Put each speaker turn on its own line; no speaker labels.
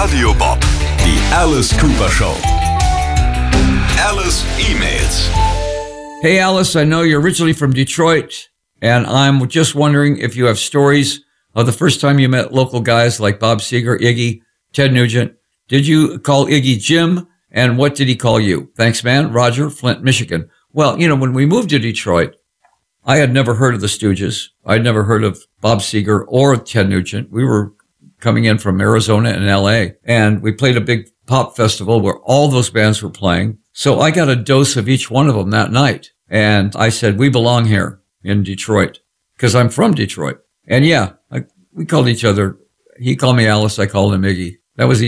Radio Bob, die Alice Cooper Show. Alice emails.
Hey, Alice, I know you're originally from Detroit, and I'm just wondering if you have stories of the first time you met local guys like Bob Seger, Iggy, Ted Nugent. Did you call Iggy Jim, and what did he call you? Thanks, man. Roger, Flint, Michigan. Well, when we moved to Detroit, I had never heard of the Stooges. I'd never heard of Bob Seger or Ted Nugent. We were coming in from Arizona and LA, and we played a big pop festival where all those bands were playing. So I got a dose of each one of them that night. And I said, we belong here in Detroit because I'm from Detroit. And yeah, we called each other. He called me Alice. I called him Iggy. That was